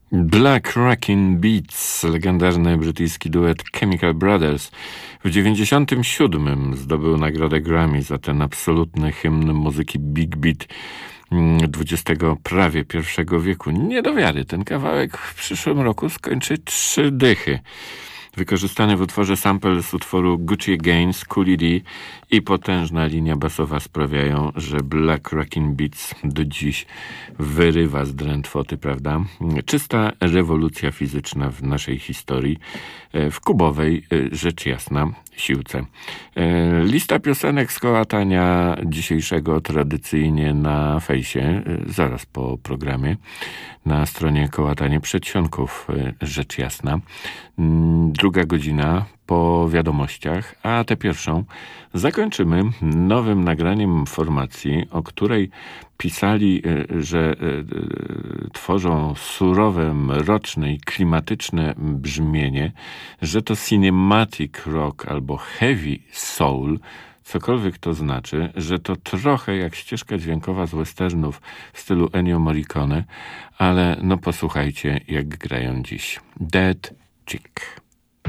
Black Rockin' Beats, legendarny brytyjski duet Chemical Brothers. W 1997 zdobył nagrodę Grammy za ten absolutny hymn muzyki Big Beat prawie XXI wieku. Nie do wiary, ten kawałek w przyszłym roku skończy 3 dychy. Wykorzystany w utworze sample z utworu Gucci Again z Cooley D i potężna linia basowa sprawiają, że Black Rockin' Beats do dziś wyrywa z drętwoty, prawda? Czysta rewolucja fizyczna w naszej historii, w kubowej, rzecz jasna, siłce. Lista piosenek z kołatania dzisiejszego tradycyjnie na fejsie, zaraz po programie, na stronie Kołatanie Przedsionków, rzecz jasna. Druga godzina po wiadomościach, a tę pierwszą zakończymy nowym nagraniem formacji, o której pisali, że tworzą surowe, mroczne i klimatyczne brzmienie, że to cinematic rock albo heavy soul, cokolwiek to znaczy, że to trochę jak ścieżka dźwiękowa z westernów w stylu Ennio Morricone, ale no posłuchajcie, jak grają dziś. Dead Chick.